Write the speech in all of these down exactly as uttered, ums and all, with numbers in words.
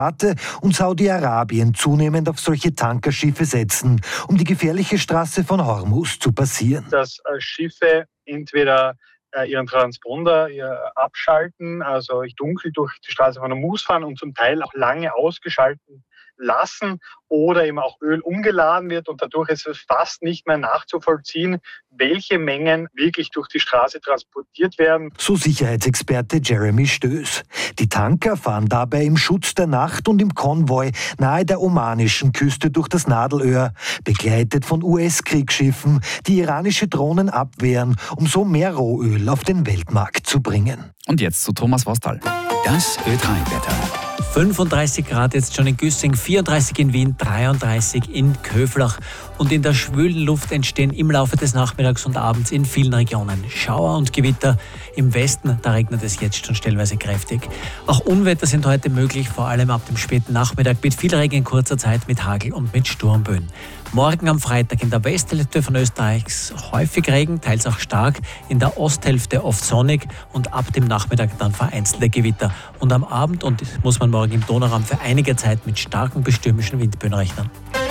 und Saudi-Arabien zunehmend auf solche Tankerschiffe setzen, um die gefährliche Straße von Hormuz zu passieren. Dass Schiffe entweder ihren Transponder abschalten, also dunkel durch die Straße von Hormuz fahren und zum Teil auch lange ausgeschalten lassen oder eben auch Öl umgeladen wird und dadurch ist es fast nicht mehr nachzuvollziehen, welche Mengen wirklich durch die Straße transportiert werden. So Sicherheitsexperte Jeremy Stöß. Die Tanker fahren dabei im Schutz der Nacht und im Konvoi nahe der omanischen Küste durch das Nadelöhr, begleitet von U S-Kriegsschiffen, die iranische Drohnen abwehren, um so mehr Rohöl auf den Weltmarkt zu bringen. Und jetzt zu Thomas Vostal. Das Ö drei Wetter. fünfunddreißig Grad jetzt schon in Güssing, vierunddreißig in Wien, dreiunddreißig in Köflach. Und in der schwülen Luft entstehen im Laufe des Nachmittags und Abends in vielen Regionen Schauer und Gewitter. Im Westen, da regnet es jetzt schon stellenweise kräftig. Auch Unwetter sind heute möglich, vor allem ab dem späten Nachmittag mit viel Regen in kurzer Zeit, mit Hagel und mit Sturmböen. Morgen am Freitag in der Westhälfte von Österreichs häufig Regen, teils auch stark, in der Osthälfte oft sonnig und ab dem Nachmittag dann vereinzelte Gewitter. Und am Abend, und das muss man morgen im Donauraum für einige Zeit mit starken bis stürmischen Windböen rechnen.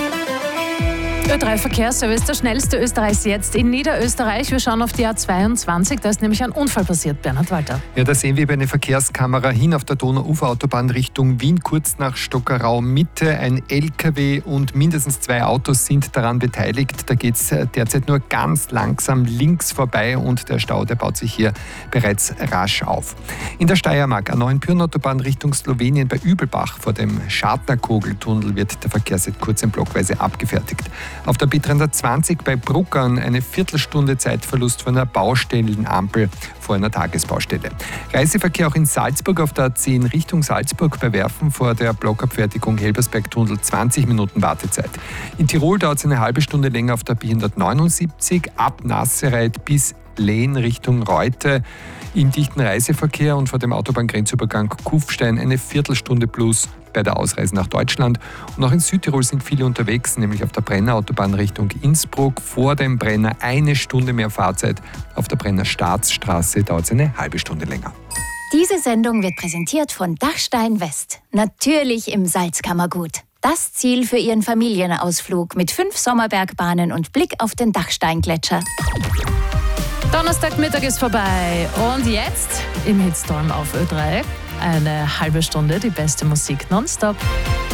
Ö drei Verkehrsservice, der schnellste Österreichs jetzt in Niederösterreich. Wir schauen auf die A zweiundzwanzig, da ist nämlich ein Unfall passiert. Bernhard Walter. Ja, da sehen wir über eine Verkehrskamera hin auf der Donau-Ufer-Autobahn Richtung Wien, kurz nach Stockerau Mitte. Ein L K W und mindestens zwei Autos sind daran beteiligt. Da geht es derzeit nur ganz langsam links vorbei und der Stau, der baut sich hier bereits rasch auf. In der Steiermark, an Neuenpürn-Autobahn Richtung Slowenien bei Übelbach vor dem Schartner-Kogeltunnel wird der Verkehr seit kurzem blockweise abgefertigt. Auf der B dreihundertzwanzig bei Bruckern eine Viertelstunde Zeitverlust von einer Baustellenampel vor einer Tagesbaustelle. Reiseverkehr auch in Salzburg auf der A zehn Richtung Salzburg bei Werfen vor der Blockabfertigung Helbersberg-Tunnel zwanzig Minuten Wartezeit. In Tirol dauert es eine halbe Stunde länger auf der B hundertneunundsiebzig ab Nassereit bis Lehn Richtung Reute. Im dichten Reiseverkehr und vor dem Autobahngrenzübergang Kufstein eine Viertelstunde plus bei der Ausreise nach Deutschland. Und auch in Südtirol sind viele unterwegs, nämlich auf der Brenner Autobahn Richtung Innsbruck. Vor dem Brenner eine Stunde mehr Fahrzeit. Auf der Brenner Staatsstraße dauert es eine halbe Stunde länger. Diese Sendung wird präsentiert von Dachstein West. Natürlich im Salzkammergut. Das Ziel für Ihren Familienausflug mit fünf Sommerbergbahnen und Blick auf den Dachsteingletscher. Donnerstagmittag ist vorbei und jetzt im Hitstorm auf Ö drei eine halbe Stunde die beste Musik nonstop.